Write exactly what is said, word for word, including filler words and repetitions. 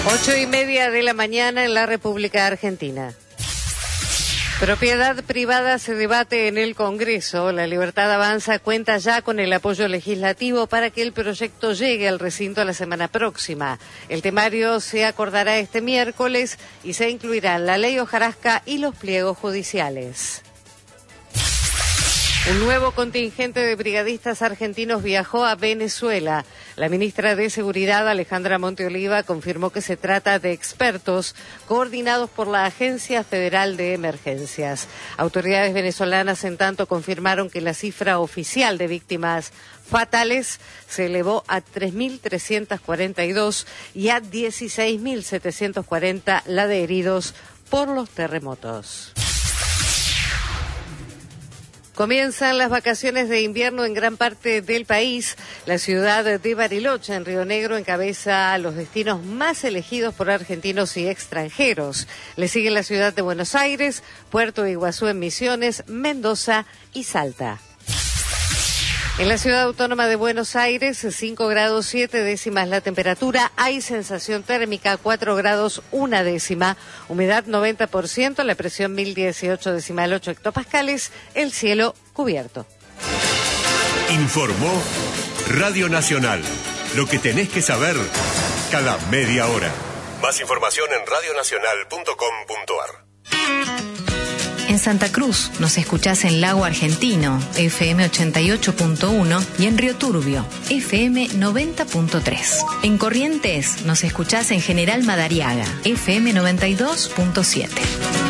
Ocho y media de la mañana en la República Argentina. Propiedad privada se debate en el Congreso. La Libertad Avanza cuenta ya con el apoyo legislativo para que el proyecto llegue al recinto la semana próxima. El temario se acordará este miércoles y se incluirán la ley hojarasca y los pliegos judiciales. Un nuevo contingente de brigadistas argentinos viajó a Venezuela. La ministra de Seguridad, Alejandra Monteoliva, confirmó que se trata de expertos coordinados por la Agencia Federal de Emergencias. Autoridades venezolanas, en tanto, confirmaron que la cifra oficial de víctimas fatales se elevó a tres mil trescientos cuarenta y dos y a dieciséis mil setecientos cuarenta la de heridos por los terremotos. Comienzan las vacaciones de invierno en gran parte del país. La ciudad de Bariloche, en Río Negro, encabeza los destinos más elegidos por argentinos y extranjeros. Le siguen la ciudad de Buenos Aires, Puerto Iguazú en Misiones, Mendoza y Salta. En la ciudad autónoma de Buenos Aires, cinco grados siete décimas la temperatura, hay sensación térmica cuatro grados una décima, humedad noventa por ciento, la presión mil dieciocho decimal ocho hectopascales, el cielo cubierto. Informó Radio Nacional, lo que tenés que saber cada media hora. Más información en radio nacional punto com punto a r. En Santa Cruz nos escuchás en Lago Argentino, F M ochenta y ocho punto uno, y en Río Turbio, F M noventa punto tres. En Corrientes nos escuchás en General Madariaga, F M noventa y dos punto siete.